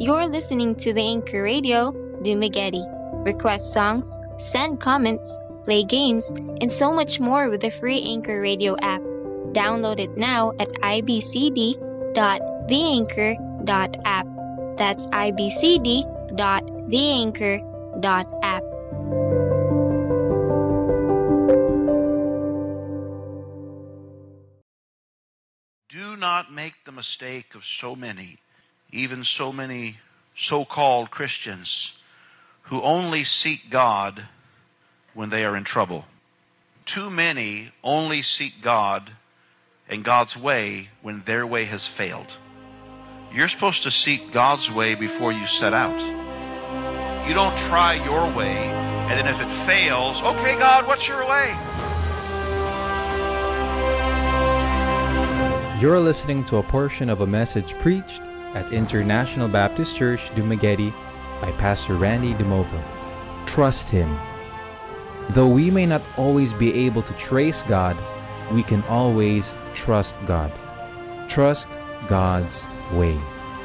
You're listening to the Anchor Radio Dumageddon. Request songs, send comments, play games, and so much more with the free Anchor Radio app. Download it now at ibcd.theanchor.app. That's ibcd.theanchor.app. Do not make the mistake of so many, even so many so-called Christians, who only seek God when they are in trouble. Too many only seek God and God's way when their way has failed. You're supposed to seek God's way before you set out. You don't try your way, and then if it fails, okay, God, what's your way? You're listening to a portion of a message preached at International Baptist Church, Dumageddon, by Pastor Randy DeMovo. Trust Him. Though we may not always be able to trace God, we can always trust God. Trust God's way.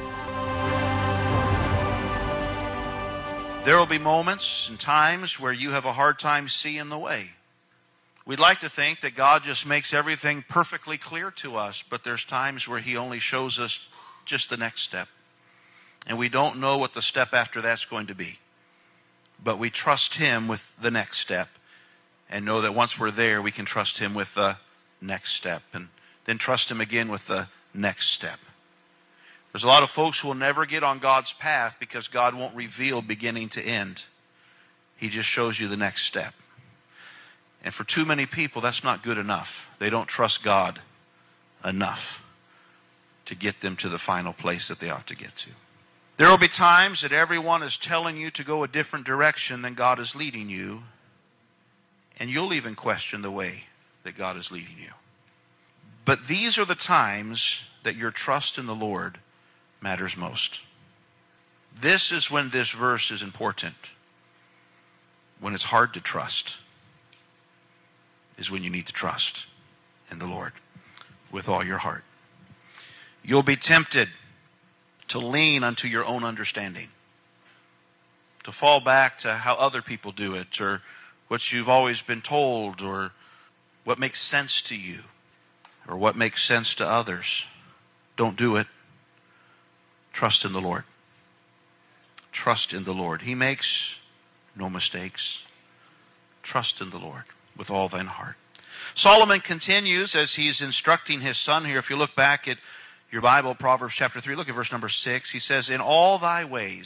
There will be moments and times where you have a hard time seeing the way. We'd like to think that God just makes everything perfectly clear to us, but there's times where He only shows us just the next step. And we don't know what the step after that's going to be. But we trust Him with the next step and know that once we're there, we can trust Him with the next step and then trust Him again with the next step. There's a lot of folks who will never get on God's path because God won't reveal beginning to end. He just shows you the next step. And for too many people, that's not good enough. They don't trust God enough to get them to the final place that they ought to get to. There will be times that everyone is telling you to go a different direction than God is leading you, and you'll even question the way that God is leading you. But these are the times that your trust in the Lord matters most. This is when this verse is important. When it's hard to trust is when you need to trust in the Lord with all your heart. You'll be tempted to lean unto your own understanding, to fall back to how other people do it, or what you've always been told, or what makes sense to you, or what makes sense to others. Don't do it. Trust in the Lord. Trust in the Lord. He makes no mistakes. Trust in the Lord with all thine heart. Solomon continues as he's instructing his son here. If you look back at your Bible, Proverbs chapter 3, look at verse number 6. He says, in all thy ways